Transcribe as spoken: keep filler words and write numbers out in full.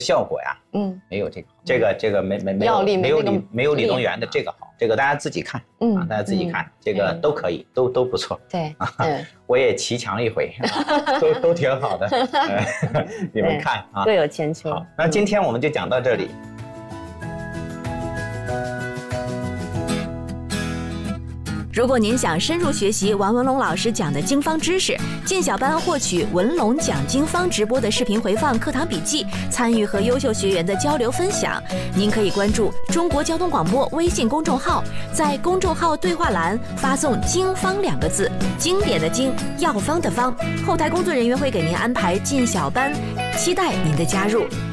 效果呀，嗯，没有这个这个这个没没没有没有李没有李东垣的这个好，这个大家自己看，嗯啊，大家自己看，这个都可以，都都不错。 对， 我也骑墙一回，都都挺好的，你们看啊， 各有千秋。 好，那今天我们就讲到这里。 如果您想深入学习王文龙老师讲的经方知识，进小班获取文龙讲经方直播的视频回放、课堂笔记，参与和优秀学员的交流分享，您可以关注中国交通广播微信公众号，在公众号对话栏发送“经方”两个字，经典的经，药方的方，后台工作人员会给您安排进小班，期待您的加入。